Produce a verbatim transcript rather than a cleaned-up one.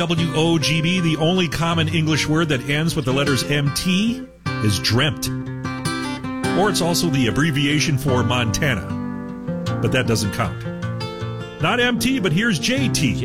W O G B, the only common English word that ends with the letters M T is dreamt. Or it's also the abbreviation for Montana. But that doesn't count. Not M T, but here's J T.